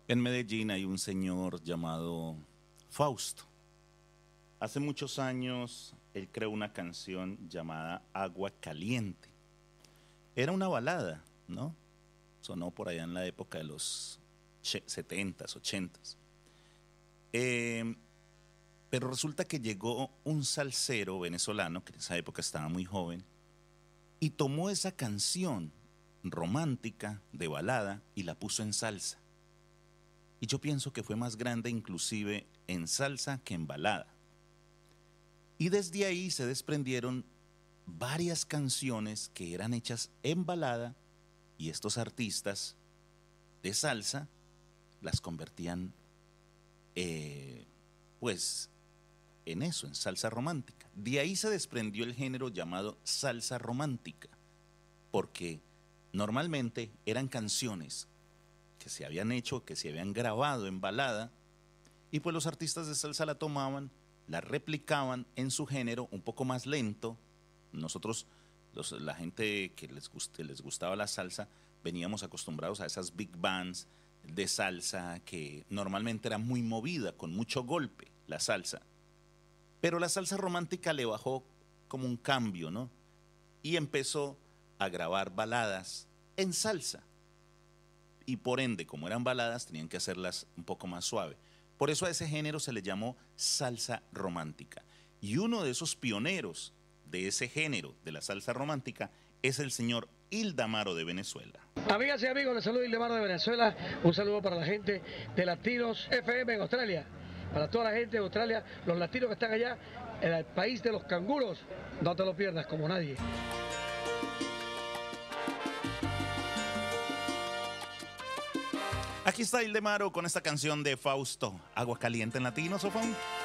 En Medellín hay un señor llamado Fausto. Hace muchos años él creó una canción llamada Agua Caliente. Era una balada, ¿no? Sonó por allá en la época de los 70s, 80s. Eh, pero resulta que llegó un salsero venezolano, que en esa época estaba muy joven, y tomó esa canción romántica de balada y la puso en salsa. Y yo pienso que fue más grande inclusive en salsa que en balada. Y desde ahí se desprendieron varias canciones que eran hechas en balada y estos artistas de salsa las convertían pues en eso, en salsa romántica. De ahí se desprendió el género llamado salsa romántica, porque normalmente eran canciones que se habían hecho, que se habían grabado en balada, y pues los artistas de salsa la tomaban, la replicaban en su género un poco más lento. Nosotros, la gente que les gustaba la salsa, veníamos acostumbrados a esas big bands de salsa que normalmente era muy movida, con mucho golpe, la salsa. Pero la salsa romántica le bajó como un cambio, ¿no? Y empezó a grabar baladas en salsa. Y por ende, como eran baladas, tenían que hacerlas un poco más suave. Por eso a ese género se le llamó salsa romántica. Y uno de esos pioneros de ese género, de la salsa romántica, es el señor Ildamaro de Venezuela. Amigas y amigos, les saludo Ildamaro de Venezuela. Un saludo para la gente de Latinos FM en Australia. Para toda la gente de Australia, los latinos que están allá, en el país de los canguros. No te lo pierdas como nadie. Aquí está Ildemaro con esta canción de Fausto, Agua Caliente en latino, Sofón.